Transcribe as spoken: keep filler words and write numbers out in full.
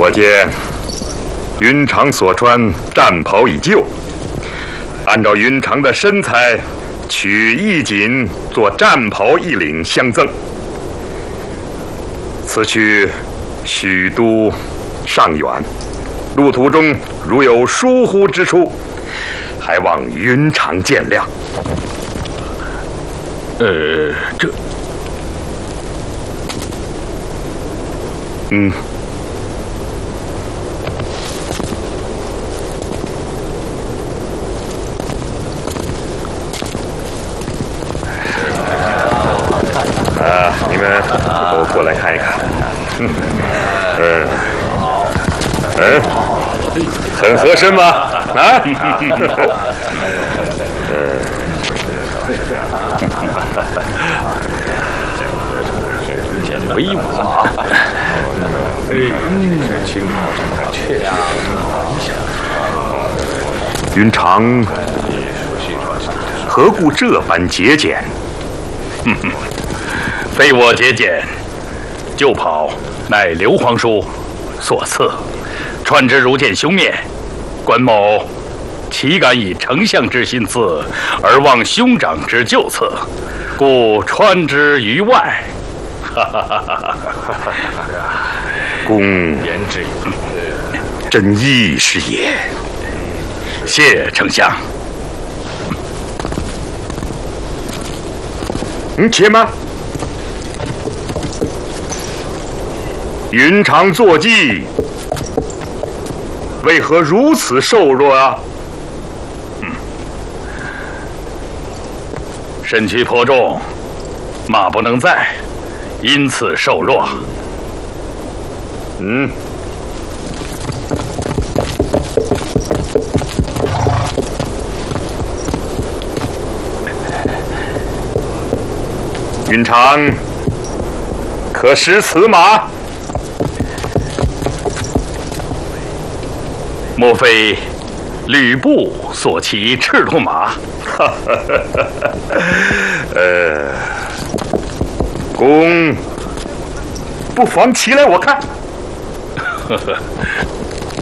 我见云长所穿战袍已旧，按照云长的身材，取衣锦做战袍一领相赠。此去许都尚远，路途中如有疏忽之处，还望云长见谅。 呃，这， 嗯。啊，你们都过来看一看。嗯，嗯，嗯，很合身吗？啊？嗯。 威武啊！嗯，确实。 云长何故这般节俭？ 哼哼，非我节俭，旧袍乃刘皇叔所赐，穿之如见兄面。关某岂敢以丞相之心赐，而忘兄长之旧赐，故穿之于外。哈哈哈哈哈！ 公言之有理， 真义是也。 谢丞相。 嗯，且慢。云长坐骑，为何如此瘦弱啊？ 嗯，身躯颇重，马不能载，因此瘦弱。 嗯。云长，可识此马？ 莫非吕布所骑赤兔马？ 呃，公不妨骑来我看。